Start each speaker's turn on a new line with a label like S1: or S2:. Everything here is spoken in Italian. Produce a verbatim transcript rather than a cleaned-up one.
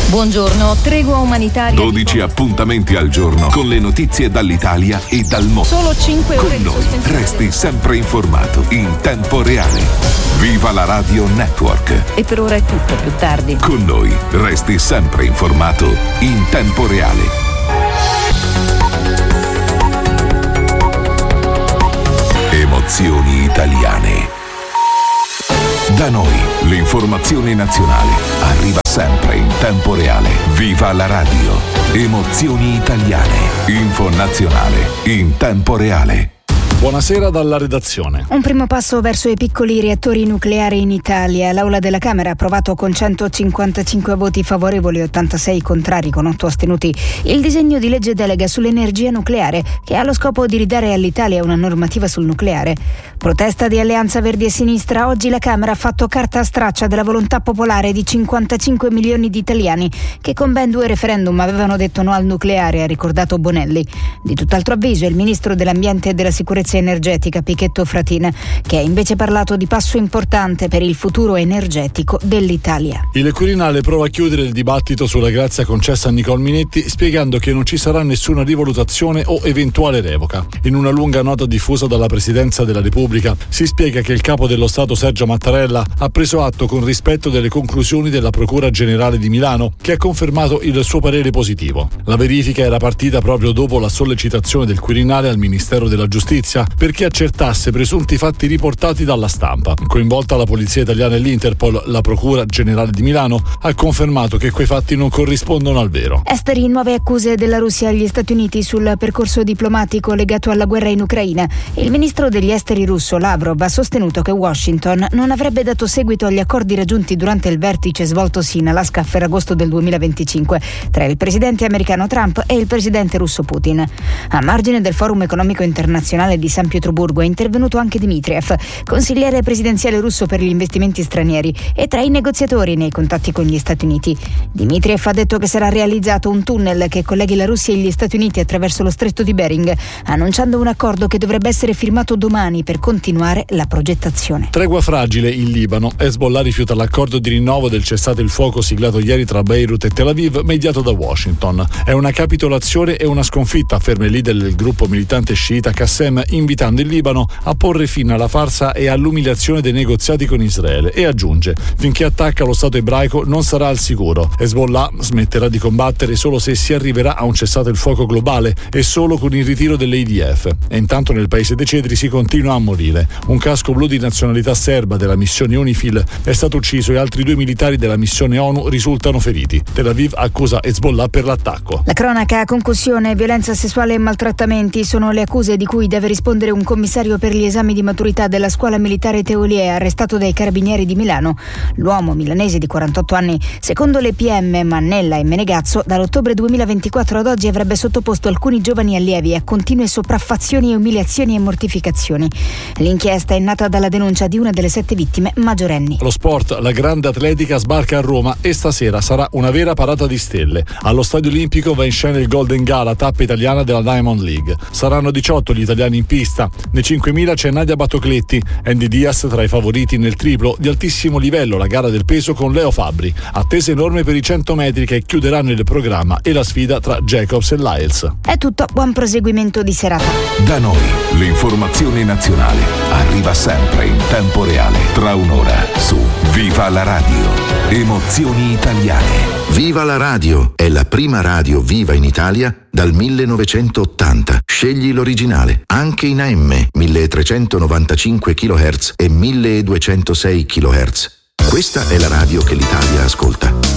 S1: Buongiorno, tregua umanitaria.
S2: dodici appuntamenti al giorno con le notizie dall'Italia e dal mondo.
S1: Solo cinque ore
S2: con
S1: di
S2: noi
S1: sospensione.
S2: resti sempre informato in tempo reale. Viva la Radio Network.
S1: E per ora è tutto, più tardi.
S2: Con noi resti sempre informato in tempo reale. Emozioni italiane. Da noi l'informazione nazionale arriva sempre in tempo reale. Viva la radio. Emozioni italiane. Info nazionale in tempo reale.
S3: Buonasera dalla redazione.
S4: Un primo passo verso i piccoli reattori nucleari in Italia. L'Aula della Camera ha approvato con centocinquantacinque voti favorevoli e ottantasei contrari con otto astenuti il disegno di legge delega sull'energia nucleare, che ha lo scopo di ridare all'Italia una normativa sul nucleare. Protesta di Alleanza Verdi e Sinistra. Oggi la Camera ha fatto carta straccia della volontà popolare di cinquantacinque milioni di italiani che con ben due referendum avevano detto no al nucleare, ha ricordato Bonelli. Di tutt'altro avviso è il ministro dell'Ambiente e della Sicurezza energetica Pichetto Fratin, che ha invece parlato di passo importante per il futuro energetico dell'Italia.
S3: Il Quirinale prova a chiudere il dibattito sulla grazia concessa a Nicole Minetti, spiegando che non ci sarà nessuna rivalutazione o eventuale revoca. In una lunga nota diffusa dalla Presidenza della Repubblica si spiega che il capo dello Stato Sergio Mattarella ha preso atto con rispetto delle conclusioni della Procura Generale di Milano, che ha confermato il suo parere positivo. La verifica era partita proprio dopo la sollecitazione del Quirinale al Ministero della Giustizia perché accertasse presunti fatti riportati dalla stampa. Coinvolta la Polizia Italiana e l'Interpol, la Procura Generale di Milano ha confermato che quei fatti non corrispondono al vero.
S4: Esteri, nuove accuse della Russia agli Stati Uniti sul percorso diplomatico legato alla guerra in Ucraina. Il ministro degli esteri russo Lavrov ha sostenuto che Washington non avrebbe dato seguito agli accordi raggiunti durante il vertice svoltosi in Alaska a Ferragosto del duemilaventicinque tra il presidente americano Trump e il presidente russo Putin. A margine del Forum economico internazionale di San Pietroburgo è intervenuto anche Dmitriev, consigliere presidenziale russo per gli investimenti stranieri e tra i negoziatori nei contatti con gli Stati Uniti. Dmitriev ha detto che sarà realizzato un tunnel che colleghi la Russia e gli Stati Uniti attraverso lo stretto di Bering, annunciando un accordo che dovrebbe essere firmato domani per continuare la progettazione.
S3: Tregua fragile in Libano. Hezbollah rifiuta l'accordo di rinnovo del cessate il fuoco siglato ieri tra Beirut e Tel Aviv, mediato da Washington. È una capitolazione e una sconfitta, afferma il leader del gruppo militante sciita Qassem, invitando il Libano a porre fine alla farsa e all'umiliazione dei negoziati con Israele, e aggiunge: finché attacca lo Stato ebraico non sarà al sicuro. Hezbollah smetterà di combattere solo se si arriverà a un cessate il fuoco globale e solo con il ritiro dell'I D F. E intanto nel paese dei cedri si continua a morire. Un casco blu di nazionalità serba della missione UNIFIL è stato ucciso e altri due militari della missione ONU risultano feriti. Tel Aviv accusa Hezbollah per l'attacco.
S4: La cronaca: concussione, violenza sessuale e maltrattamenti sono le accuse di cui deve rispondere un commissario per gli esami di maturità della scuola militare Teolie, arrestato dai carabinieri di Milano. L'uomo milanese di quarantotto anni, secondo le P M Mannella e Menegazzo, dall'ottobre duemilaventiquattro ad oggi avrebbe sottoposto alcuni giovani allievi a continue sopraffazioni, umiliazioni e mortificazioni. L'inchiesta è nata dalla denuncia di una delle sette vittime maggiorenni.
S3: Lo sport: la grande atletica sbarca a Roma e stasera sarà una vera parata di stelle. Allo Stadio Olimpico va in scena il Golden Gala, tappa italiana della Diamond League. Saranno diciotto gli italiani in pista. Nei cinquemila c'è Nadia Battocletti, Andy Diaz tra i favoriti nel triplo di altissimo livello, la gara del peso con Leo Fabbri. Attese enorme per i cento metri che chiuderanno il programma e la sfida tra Jacobs e Lyles.
S4: È tutto, buon proseguimento di serata.
S2: Da noi l'informazione nazionale arriva sempre in tempo reale. Tra un'ora su Viva la Radio. Emozioni italiane.
S5: Viva la radio è la prima radio viva in Italia dal millenovecentottanta. Scegli l'originale, anche in A M milletrecentonovantacinque chilohertz e milleduecentosei chilohertz. Questa è la radio che l'Italia ascolta.